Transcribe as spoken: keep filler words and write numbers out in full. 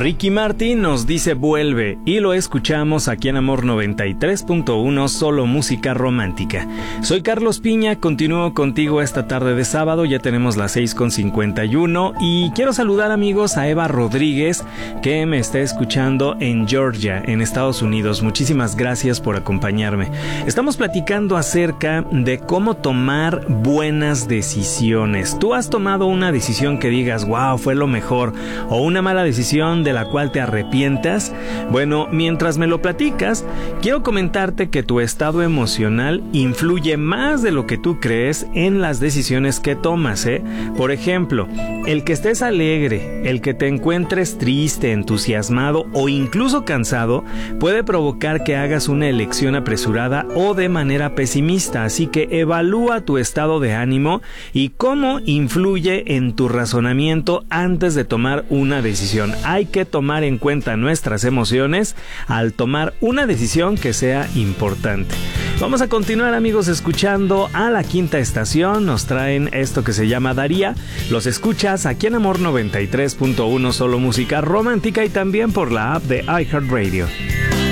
Ricky Martin nos dice vuelve y lo escuchamos aquí en Amor noventa y tres punto uno, solo música romántica. Soy Carlos Piña, continúo contigo esta tarde de sábado, ya tenemos las seis con cincuenta y uno y quiero saludar amigos a Eva Rodríguez que me está escuchando en Georgia, en Estados Unidos. Muchísimas gracias por acompañarme. Estamos platicando acerca de cómo tomar buenas decisiones. ¿Tú has tomado una decisión que digas, wow, fue lo mejor, o una mala decisión de la cual te arrepientas? Bueno, mientras me lo platicas, quiero comentarte que tu estado emocional influye más de lo que tú crees en las decisiones que tomas, ¿eh? Por ejemplo, el que estés alegre, el que te encuentres triste, entusiasmado o incluso cansado puede provocar que hagas una elección apresurada o de manera pesimista, así que evalúa tu estado de ánimo y cómo influye en tu razonamiento antes de tomar una decisión. Hay que tomar en cuenta nuestras emociones al tomar una decisión que sea importante. Vamos a continuar amigos escuchando a La Quinta Estación. Nos traen esto que se llama Daría. Los escuchas aquí en Amor noventa y tres punto uno, solo música romántica, y también por la app de iHeartRadio.